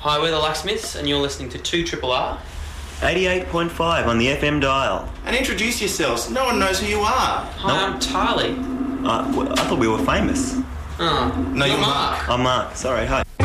Hi, we're the Locksmiths, and you're listening to 2RRR. 88.5 on the FM dial. And introduce yourselves. No one knows who you are. Hi, I'm Tarly. I thought we were famous. Oh, No, you're Mark. I'm Mark. Sorry, hi.